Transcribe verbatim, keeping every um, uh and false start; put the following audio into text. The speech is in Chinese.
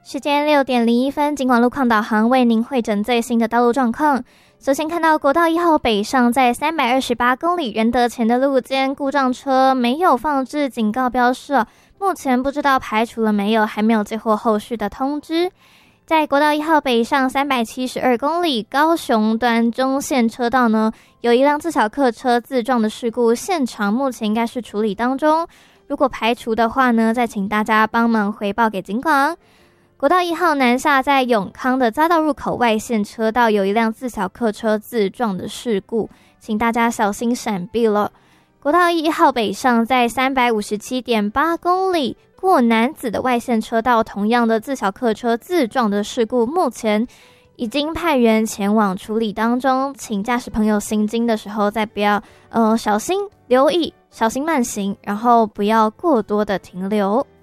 时间六点零一分，警广路况导航为您汇整最新的道路状况。首先看到国道一号北上，在三百二十八公里仁德前的路肩故障车没有放置警告标示，目前不知道排除了没有，还没有接获后续的通知。在国道一号北上三百七十二公里高雄端中线车道呢，有一辆自小客车自撞的事故，现场目前应该是处理当中。如果排除的话呢，再请大家帮忙回报给警广。国道一号南下，在永康的匝道入口外线车道有一辆自小客车自撞的事故，请大家小心闪避了。国道一号北上，在 三百五十七点八公里过南子的外线车道，同样的自小客车自撞的事故，目前已经派员前往处理当中，请驾驶朋友行经的时候再不要呃小心留意，小心慢行，然后不要过多的停留。